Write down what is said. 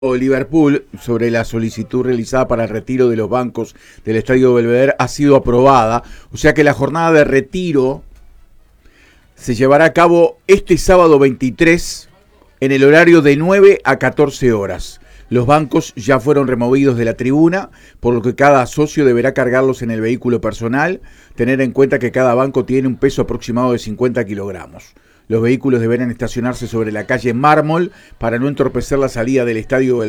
Liverpool sobre la solicitud realizada para el retiro de los bancos del Estadio Belvedere ha sido aprobada, o sea que la jornada de retiro se llevará a cabo este sábado 23 en el horario de 9 a 14 horas. Los bancos ya fueron removidos de la tribuna, por lo que cada socio deberá cargarlos en el vehículo personal, tener en cuenta que cada banco tiene un peso aproximado de 50 kilogramos. Los vehículos deberán estacionarse sobre la calle Mármol para no entorpecer la salida del Estadio Belvedere.